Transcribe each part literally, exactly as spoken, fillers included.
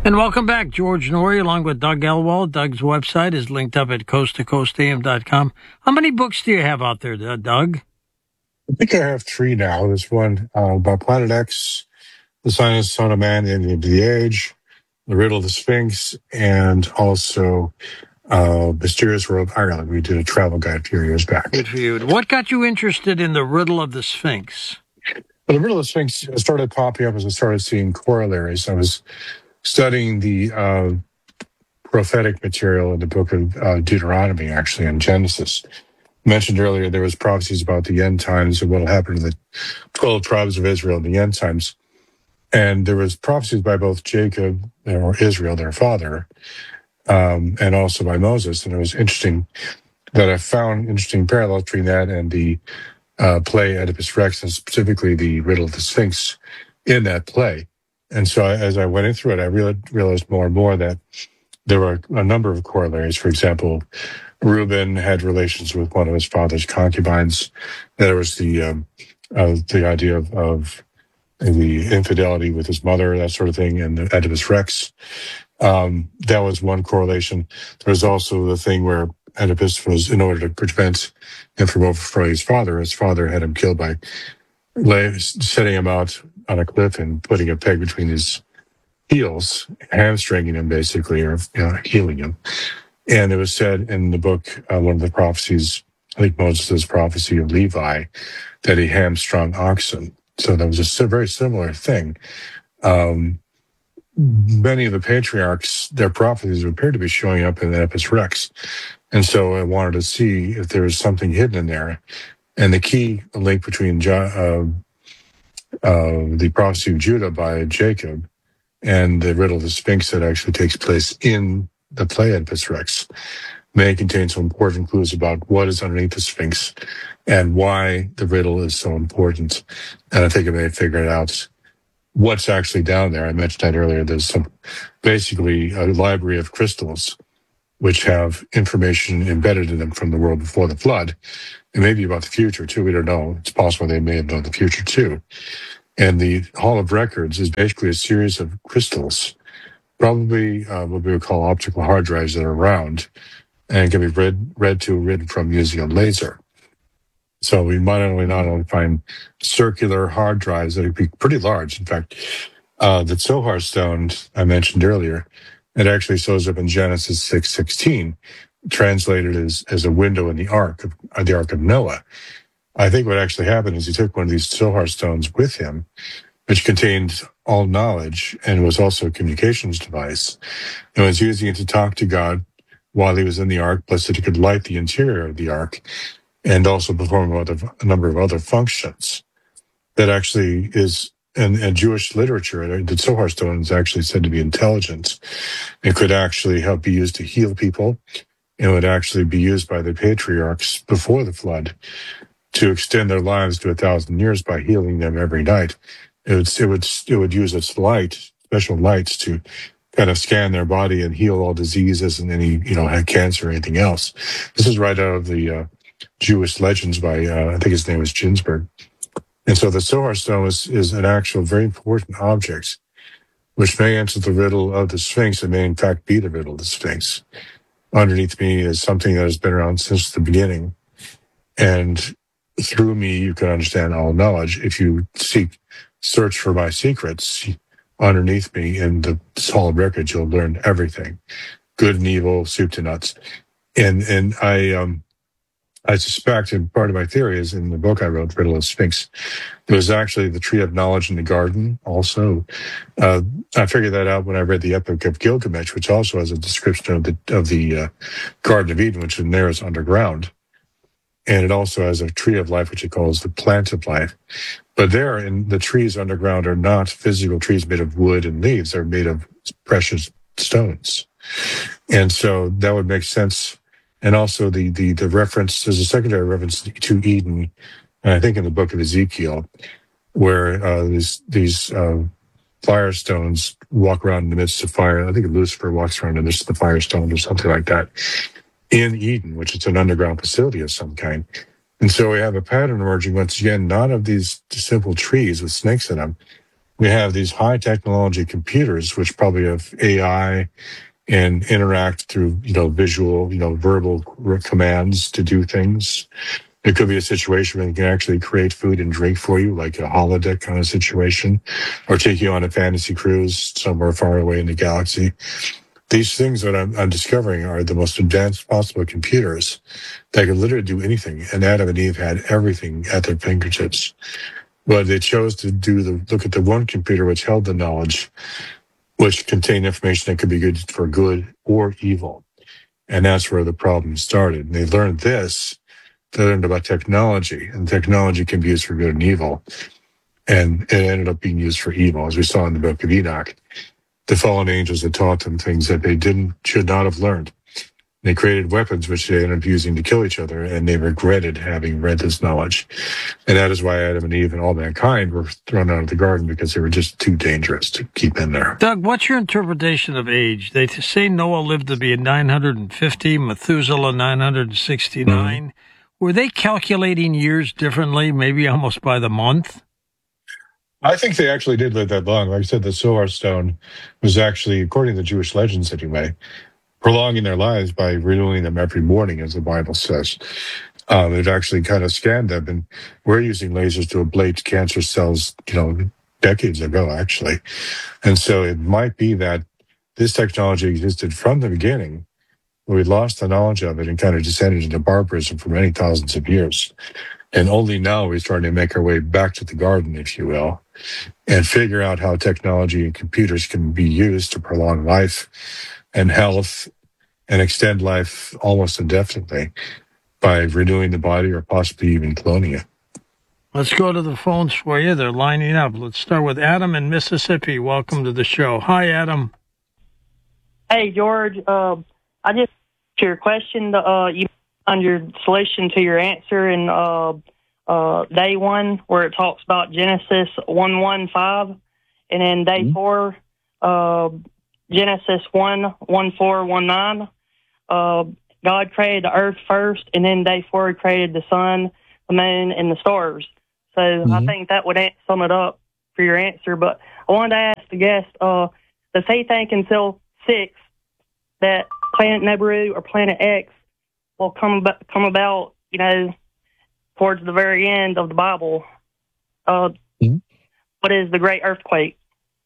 And welcome back, George Noory, along with Doug Elwell. Doug's website is linked up at coast to coast a m dot com. How many books do you have out there, uh, Doug? I think I have three now. There's one uh, about Planet X, The Science, Son of Man, and the End of the Age, The Riddle of the Sphinx, and also uh, Mysterious World of Ireland. We did a travel guide a few years back. Good for you. What got you interested in The Riddle of the Sphinx? Well, the Riddle of the Sphinx started popping up as I started seeing corollaries. I was studying the uh, prophetic material in the book of uh, Deuteronomy, actually, and Genesis. Mentioned earlier, there was prophecies about the end times and what will happen to the twelve tribes of Israel in the end times. And there was prophecies by both Jacob, or Israel, their father, um, and also by Moses. And it was interesting that I found interesting parallels between that and the uh, play Oedipus Rex, and specifically the Riddle of the Sphinx in that play. And so I, as I went in through it, I realized, realized more and more that there were a number of corollaries. For example, Reuben had relations with one of his father's concubines. There was the um, uh, the idea of, of the infidelity with his mother, that sort of thing, and the Oedipus Rex. Um, that was one correlation. There was also the thing where Oedipus was, in order to prevent him from overthrowing his father, his father had him killed by lay, setting him out on a cliff and putting a peg between his heels, hamstringing him basically, or you know, healing him. And it was said in the book, uh, one of the prophecies, I think Moses' prophecy of Levi, that he hamstrung oxen. So that was a very similar thing. Um, many of the patriarchs, their prophecies appeared to be showing up in Oedipus Rex. And so I wanted to see if there was something hidden in there. And the key link between uh, uh, the prophecy of Judah by Jacob and the Riddle of the Sphinx that actually takes place in the play Oedipus Rex may contain some important clues about what is underneath the Sphinx and why the riddle is so important. And I think it may figure out what's actually down there. I mentioned that earlier. There's some basically a library of crystals which have information embedded in them from the world before the flood, and maybe about the future too. We don't know. It's possible they may have known the future too. And the Hall of Records is basically a series of crystals, probably uh, what we would call optical hard drives that are round and can be read read to written from using a laser. So we might only not only find circular hard drives that would be pretty large. In fact, uh, the Zohar stone I mentioned earlier, it actually shows up in Genesis six sixteen, translated as as a window in the ark of uh, the Ark of Noah. I think what actually happened is he took one of these Zohar stones with him, which contained all knowledge and was also a communications device, and was using it to talk to God while he was in the ark, plus that he could light the interior of the ark and also perform other, a number of other functions. That actually is, in, in Jewish literature, the Zohar stone is actually said to be intelligent. It could actually help be used to heal people. It would actually be used by the patriarchs before the flood to extend their lives to a thousand years by healing them every night. It would, it would, it would use its light, special lights, to kind of scan their body and heal all diseases and any, you know, had cancer or anything else. This is right out of the uh, Jewish legends by, uh, I think his name was Ginsburg. And so the Zohar stone is, is an actual very important object, which may answer the riddle of the Sphinx and may in fact be the riddle of the Sphinx. Underneath me is something that has been around since the beginning. And through me, you can understand all knowledge. If you seek, search for my secrets underneath me in the Hall of Records, you'll learn everything, good and evil, soup to nuts. And and I um, I suspect, and part of my theory is in the book I wrote, Riddle of Sphinx, there was actually the tree of knowledge in the garden also. Uh, I figured that out when I read the Epic of Gilgamesh, which also has a description of the of the uh, Garden of Eden, which in there is underground. And it also has a tree of life, which it calls the plant of life. But there, in the trees underground are not physical trees made of wood and leaves. They're made of precious stones. And so that would make sense. And also the the the reference, there's a secondary reference to Eden, and I think in the book of Ezekiel, where uh, these, these uh, fire stones walk around in the midst of fire. I think Lucifer walks around in the midst of the fire stones or something like that in Eden, which is an underground facility of some kind. And so we have a pattern emerging once again, not of these simple trees with snakes in them, we have these high technology computers, which probably have A I and interact through, you know, visual, you know, verbal commands to do things. It could be a situation where they can actually create food and drink for you, like a holodeck kind of situation, or take you on a fantasy cruise somewhere far away in the galaxy. These things that I'm, I'm discovering are the most advanced possible computers that can literally do anything. And Adam and Eve had everything at their fingertips. But they chose to do the look at the one computer which held the knowledge, which contained information that could be good for good or evil. And that's where the problem started. And they learned this. They learned about technology, and technology can be used for good and evil. And it ended up being used for evil, as we saw in the book of Enoch. The fallen angels had taught them things that they didn't, should not have learned. They created weapons which they ended up using to kill each other, and they regretted having read this knowledge. And that is why Adam and Eve and all mankind were thrown out of the garden, because they were just too dangerous to keep in there. Doug, what's your interpretation of age? They say Noah lived to be nine hundred fifty, Methuselah nine hundred sixty-nine. Mm-hmm. Were they calculating years differently, maybe almost by the month? I think they actually did live that long. Like I said, the Solar Stone was actually, according to the Jewish legends anyway, prolonging their lives by renewing them every morning, as the Bible says. Um, it actually kind of scanned them, and we're using lasers to ablate cancer cells, you know, decades ago, actually. And so it might be that this technology existed from the beginning, but we lost the knowledge of it and kind of descended into barbarism for many thousands of years. And only now we're starting to make our way back to the garden, if you will, and figure out how technology and computers can be used to prolong life and health and extend life almost indefinitely by renewing the body or possibly even cloning it. Let's go to the phones for you. They're lining up. Let's start with Adam in Mississippi. Welcome to the show. Hi, Adam. Hey, George. Uh, I just your question. Uh, you found your solution to your answer in uh, uh, day one, where it talks about Genesis one one five, and then day mm-hmm. four, uh, Genesis one one four one nine. Uh, God created the earth first, and then day four he created the sun, the moon, and the stars. So mm-hmm. I think that would sum it up for your answer. But I wanted to ask the guest, uh, does he think until six that Planet Nibiru or Planet X will come about, come about, you know, towards the very end of the Bible? Uh, mm-hmm. What is the Great Earthquake?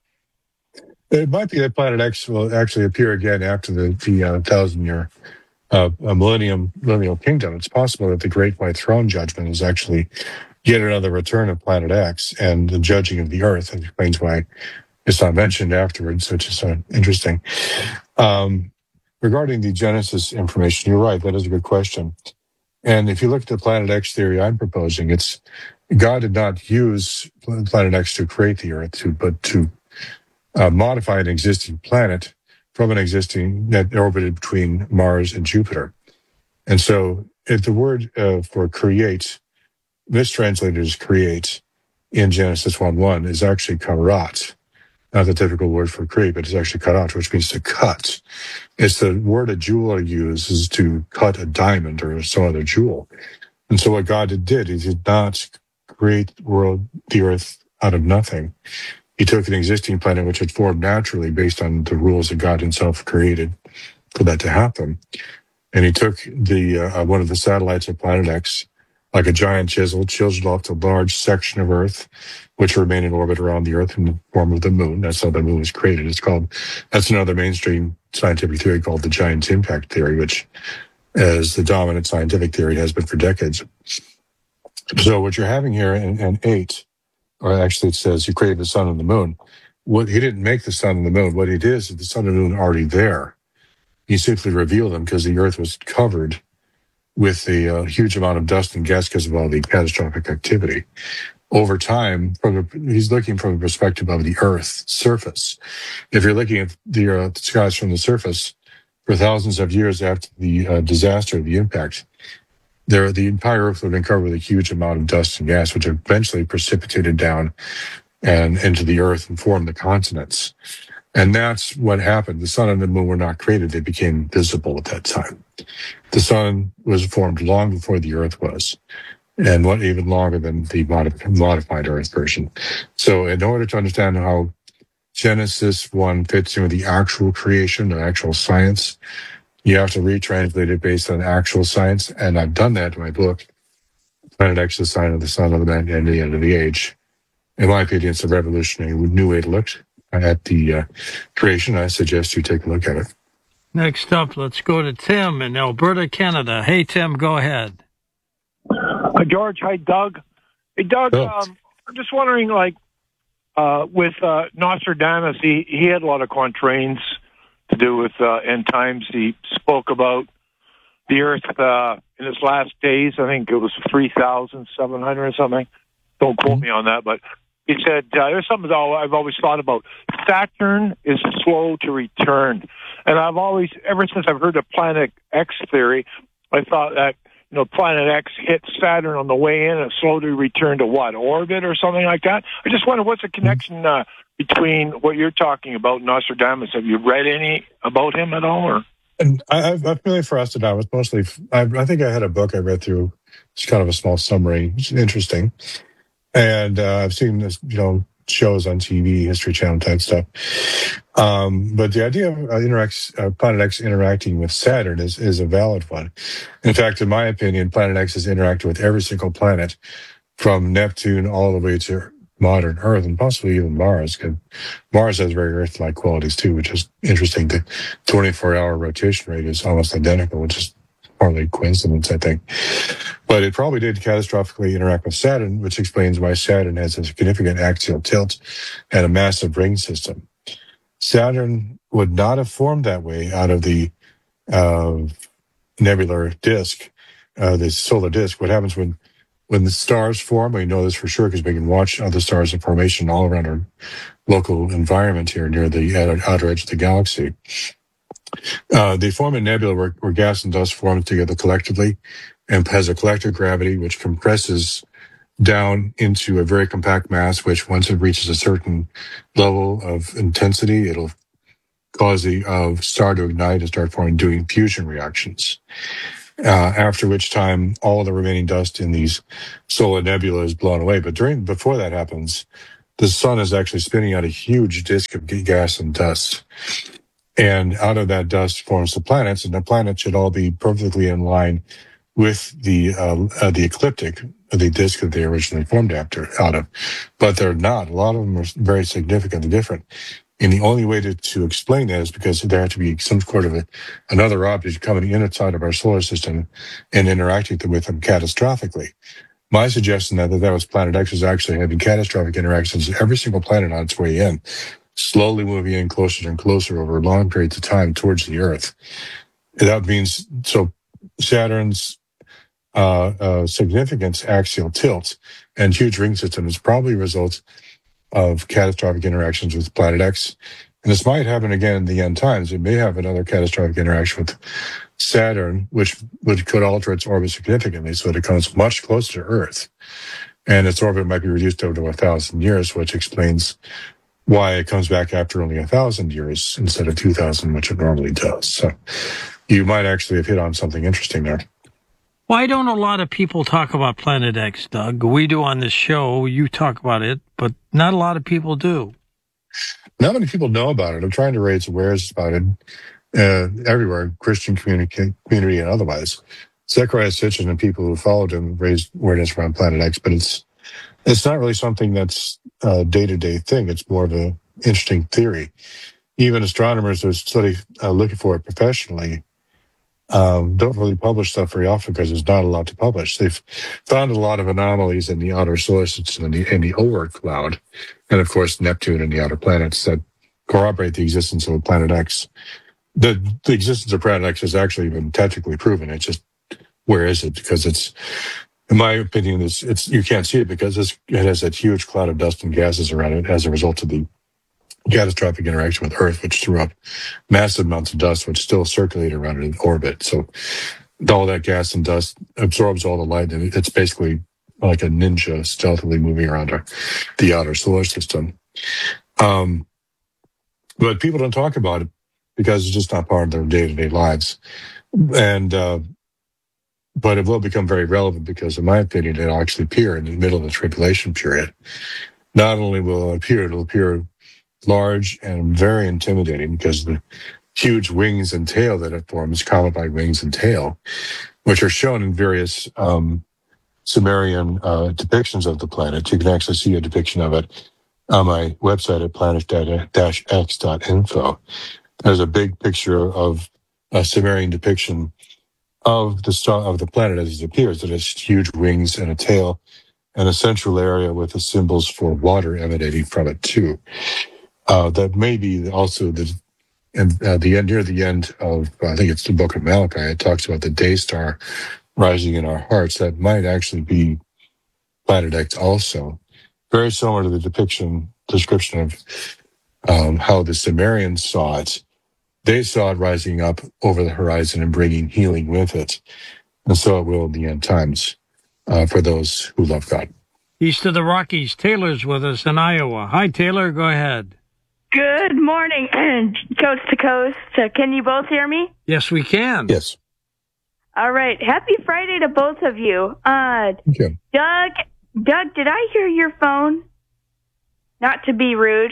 It might be that Planet X will actually appear again after the, the uh, thousand-year uh, millennium millennial kingdom. It's possible that the Great White Throne Judgment is actually yet another return of Planet X and the judging of the Earth. It explains why it's not mentioned afterwards, which is uh, interesting. Um, regarding the Genesis information, you're right. That is a good question. And if you look at the Planet X theory I'm proposing, it's God did not use Planet X to create the Earth, to, but to uh, modify an existing planet from an existing that orbited between Mars and Jupiter. And so if the word uh, for create, mistranslated as create in Genesis one one, is actually karat. Not the typical word for create, but it's actually karat, which means to cut. It's the word a jeweler uses to cut a diamond or some other jewel. And so what God did, he did not create the world, the earth out of nothing. He took an existing planet which had formed naturally based on the rules that God himself created for that to happen. And he took the uh, one of the satellites of Planet X, like a giant chisel, chiseled off a large section of Earth, which remained in orbit around the Earth in the form of the moon. That's how the moon was created. It's called, that's another mainstream scientific theory called the giant impact theory, which is the dominant scientific theory, has been for decades. So what you're having here in, in eight, or actually it says he created the sun and the moon. What he didn't make the sun and the moon. What he did is the sun and the moon are already there. He simply revealed them because the Earth was covered with a uh, huge amount of dust and gas because of all the catastrophic activity. Over time, from a, he's looking from the perspective of the Earth's surface. If you're looking at the, uh, the skies from the surface for thousands of years after the uh, disaster, the impact, there the entire Earth would have been covered with a huge amount of dust and gas, which eventually precipitated down and into the Earth and formed the continents. And that's what happened. The sun and the moon were not created. They became visible at that time. The sun was formed long before the Earth was. and one even longer than the mod- modified Earth version. So in order to understand how Genesis one fits in with the actual creation, the actual science, you have to retranslate it based on actual science. And I've done that in my book, Planet X, the sign of the Son of the Man and the End of the Age. In my opinion, it's a revolutionary new way to look at the uh, creation. I suggest you take a look at it. Next up, let's go to Tim in Alberta, Canada. Hey, Tim, go ahead. Hi, George. Hi, Doug. Hey, Doug, Oh. um, I'm just wondering, like, uh, with uh, Nostradamus, he, he had a lot of quatrains to do with uh, end times. He spoke about the Earth uh, in its last days. I think it was three thousand seven hundred or something. Don't quote me on that, but he said, uh, there's something that I've always thought about. Saturn is slow to return. And I've always, ever since I've heard the Planet X theory, I thought that, you know, Planet X hit Saturn on the way in and slowly returned to what, orbit or something like that? I just wonder what's the connection uh, between what you're talking about, Nostradamus. Have you read any about him at all? Or? And I, I've, I've really for Nostradamus, mostly, I, I think I had a book I read through. It's kind of a small summary. It's interesting. And uh, I've seen this, you know, shows on T V, History Channel type stuff. Um, but the idea of uh, interacts, uh, Planet X interacting with Saturn is, is a valid one. In fact, in my opinion, Planet X has interacted with every single planet from Neptune all the way to modern Earth and possibly even Mars. Because Mars has very Earth-like qualities too, which is interesting. The twenty-four hour rotation rate is almost identical, which is partly coincidence, I think. But it probably did catastrophically interact with Saturn, which explains why Saturn has a significant axial tilt and a massive ring system. Saturn would not have formed that way out of the uh, nebular disk, uh, the solar disk. What happens when when the stars form? We know this for sure because we can watch other stars in formation all around our local environment here near the outer edge of the galaxy. Uh, they form a nebula where, where gas and dust form together collectively and has a collective gravity which compresses down into a very compact mass, which once it reaches a certain level of intensity, it'll cause the uh, star to ignite and start forming, doing fusion reactions. Uh, after which time, all the remaining dust in these solar nebula is blown away. But during before that happens, the sun is actually spinning out a huge disk of gas and dust. And out of that dust forms the planets, and the planets should all be perfectly in line with the uh, uh, the ecliptic, the disk that they originally formed after out of. But they're not. A lot of them are very significantly different. And the only way to, to explain that is because there has to be some sort of a, another object coming in outside of our solar system and interacting with them catastrophically. My suggestion that that was Planet X was actually having catastrophic interactions with every single planet on its way in, slowly moving in closer and closer over long periods of time towards the Earth. That means, so Saturn's uh, uh, significant axial tilt and huge ring system is probably a result of catastrophic interactions with Planet X. And this might happen again in the end times. It may have another catastrophic interaction with Saturn, which, which could alter its orbit significantly so that it comes much closer to Earth. And its orbit might be reduced over to a thousand years, which explains why it comes back after only a thousand years instead of two thousand, which it normally does. So you might actually have hit on something interesting there. Why don't a lot of people talk about Planet X, Doug? We do on this show. You talk about it, but not a lot of people do. Not many people know about it. I'm trying to raise awareness about it uh, everywhere, Christian community, community and otherwise. Zecharia Sitchin and people who followed him raised awareness around Planet X, but it's it's not really something that's a day-to-day thing. It's more of an interesting theory. Even astronomers who study uh, looking for it professionally Um, don't really publish stuff very often because there's not a lot to publish. They've found a lot of anomalies in the outer solar system and the, in the Oort cloud, and of course Neptune and the outer planets that corroborate the existence of Planet X. The, the existence of Planet X has actually been technically proven. It's just, where is it? Because it's, in my opinion, it's, it's you can't see it because it's, it has that huge cloud of dust and gases around it as a result of the catastrophic interaction with Earth, which threw up massive amounts of dust, which still circulate around it in orbit. So all that gas and dust absorbs all the light, and it's basically like a ninja stealthily moving around our, the outer solar system. Um, but people don't talk about it because it's just not part of their day-to-day lives. And uh, but it will become very relevant because, in my opinion, it'll actually appear in the middle of the tribulation period. Not only will it appear, it'll appear large and very intimidating because the huge wings and tail that it forms, comet-like wings and tail, which are shown in various um, Sumerian uh, depictions of the planet. You can actually see a depiction of it on my website at planet dash x dot info. There's a big picture of a Sumerian depiction of the star of the planet as it appears. It has huge wings and a tail, and a central area with the symbols for water emanating from it too. Uh, that may be also the and uh, the end near the end of I think it's the book of Malachi. It talks about the day star rising in our hearts. That might actually be Planet X also. Very similar to the depiction description of um, how the Sumerians saw it. They saw it rising up over the horizon and bringing healing with it. And so it will in the end times uh, for those who love God. East of the Rockies, Taylor's with us in Iowa. Hi, Taylor. Go ahead. Good morning, coast to coast. Uh, can you both hear me? Yes, we can. Yes. All right. Happy Friday to both of you. Uh, Okay. Doug, Doug, did I hear your phone? Not to be rude.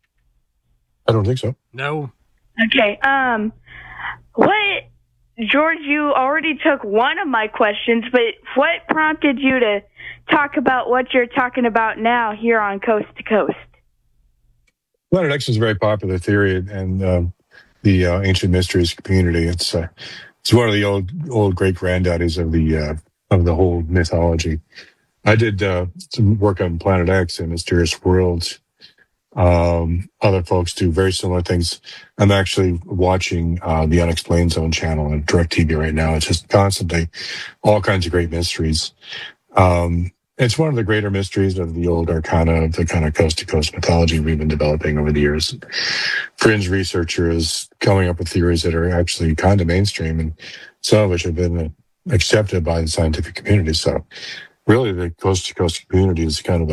I don't think so. No. Okay. Um, what, George, you already took one of my questions, but what prompted you to talk about what you're talking about now here on Coast to Coast? Planet X is a very popular theory, and uh, the uh, ancient mysteries community. It's uh, it's one of the old old great granddaddies of the uh, of the whole mythology. I did uh, some work on Planet X and Mysterious Worlds. Um, other folks do very similar things. I'm actually watching uh, the Unexplained Zone channel on DirecTV right now. It's just constantly all kinds of great mysteries. Um, it's one of the greater mysteries of the old arcana, of the kind of coast-to-coast mythology we've been developing over the years. Fringe researchers coming up with theories that are actually kind of mainstream, and some of which have been accepted by the scientific community. So really the coast-to-coast community is kind of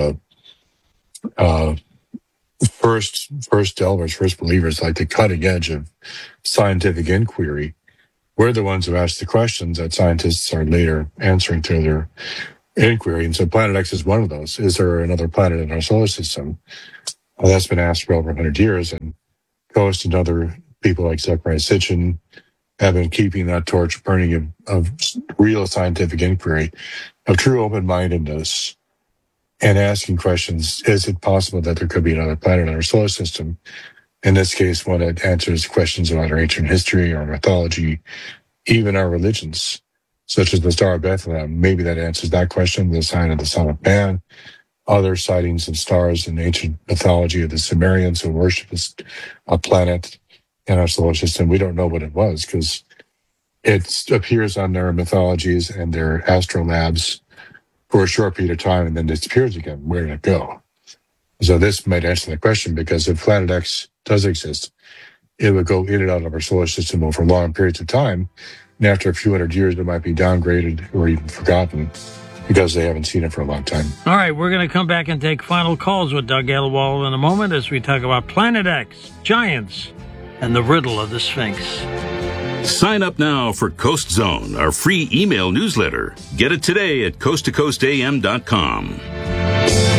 a uh, first first delvers, first believers, like the cutting edge of scientific inquiry. We're the ones who ask the questions that scientists are later answering through their inquiry. And so Planet X is one of those. Is there another planet in our solar system? Well, that's been asked for over one hundred years, and Coast and other people like Zechariah Sitchin have been keeping that torch burning of, of real scientific inquiry, of true open-mindedness, and asking questions. Is it possible that there could be another planet in our solar system? In this case, one that answers questions about our ancient history, our mythology, even our religions, such as the Star of Bethlehem. Maybe that answers that question, the sign of the Son of Man. Other sightings of stars in ancient mythology of the Sumerians who worship a planet in our solar system. We don't know what it was because it appears on their mythologies and their astrolabs for a short period of time and then disappears again. Where did it go? So this might answer the question, because if Planet X does exist, it would go in and out of our solar system over long periods of time. And after a few hundred years, it might be downgraded or even forgotten because they haven't seen it for a long time. All right, we're going to come back and take final calls with Doug Elwald in a moment as we talk about Planet X, giants, and the riddle of the Sphinx. Sign up now for Coast Zone, our free email newsletter. Get it today at coast to coast a m dot com.